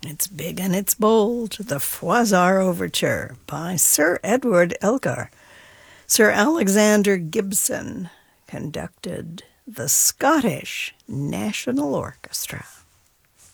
It's big and it's bold, the Froissart Overture by Sir Edward Elgar. Sir Alexander Gibson conducted the Scottish National Orchestra.